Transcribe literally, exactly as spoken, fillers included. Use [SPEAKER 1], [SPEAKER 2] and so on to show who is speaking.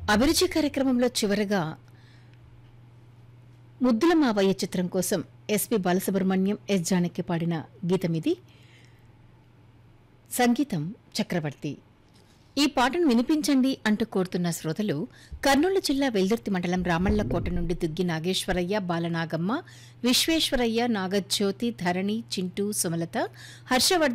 [SPEAKER 1] అభిరుచి కార్యక్రమంలో చివరగా ముద్దుల మావయ్య చిత్రం కోసం ఎస్పి బాలసుబ్రహ్మణ్యం ఎస్ జానకి పాడిన గీతమిది. సంగీతం చక్రవర్తి. ఈ పాటను వినిపించండి అంటూ కోరుతున్న శ్రోతలు కర్నూలు జిల్లా వెల్దుర్తి మండలం రామళ్లకోట నుండి దుగ్గి నాగేశ్వరయ్య, బాలనాగమ్మ, విశ్వేశ్వరయ్య, నాగజ్యోతి, ధరణి, చింటూ, సుమలత, హర్షవర్ధన్